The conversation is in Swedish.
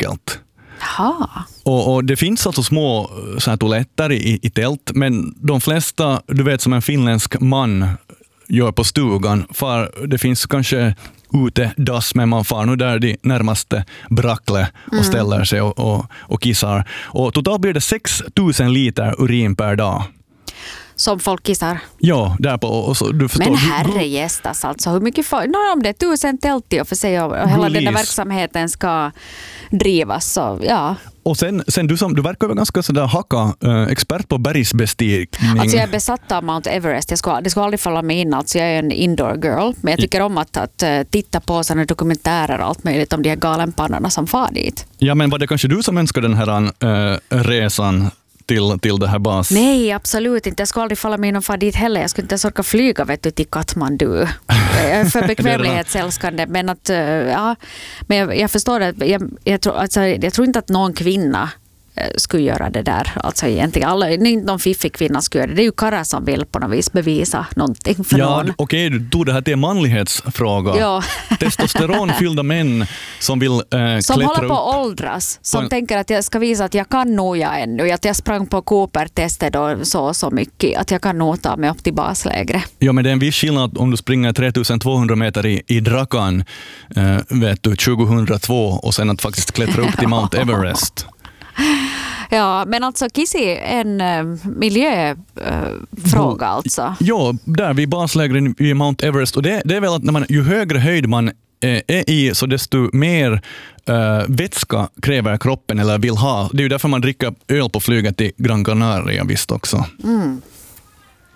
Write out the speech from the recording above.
enkelt. Jaha. Och det finns alltså små så här toaletter i tält, men de flesta, du vet, som en finländsk man gör på stugan, för det finns kanske utedass, men man far nu där de närmaste brackle och ställer sig och kissar. Och totalt blir det 6 000 liter urin per dag. Som folk kissar. Ja, där på, och så, du förstår. Men herrejestas alltså, hur mycket om det är 1000 tält i och för sig och hela den där verksamheten ska drivas, så ja. Och sen du verkar vara ganska sådär expert på bergsbestigning. Alltså jag är besatt av Mount Everest. Det skulle aldrig falla mig in. Alltså jag är en indoor girl. Men jag tycker om att titta på sådana dokumentärer och allt möjligt om de här galenpannorna som far dit. Ja, men var det kanske du som önskade den här resan till det här bas? Nej, absolut inte. Jag skulle aldrig falla mig in och fara dit heller. Jag skulle inte ens orka flyga till Kathmandu. Jag är för bekvämlighetsälskande. Men att, ja, men jag förstår att jag tror inte att någon kvinna skulle göra det där. Alltså egentligen inte någon fiffig kvinna skulle göra det. Det är ju karlar som vill på något vis bevisa någonting för någon. Okej, du tog det här till en manlighetsfråga. Ja. Testosteronfyllda män som vill som klättra håller på upp. att åldras. Som tänker att jag ska visa att jag kan nog ännu. Att jag sprang på Cooper-testet och så mycket. Att jag kan nog ta mig upp till baslägre. Ja, men det är en viss skillnad om du springer 3200 meter i Drakan 2002 och sen att faktiskt klättra upp till Mount Everest. Ja, men alltså Kisi är en miljöfråga alltså. Ja, där vid baslägren i Mount Everest. Och det är väl att ju högre höjd man är i, så desto mer vätska kräver kroppen eller vill ha. Det är ju därför man dricker öl på flyget till Gran Canaria, visst också.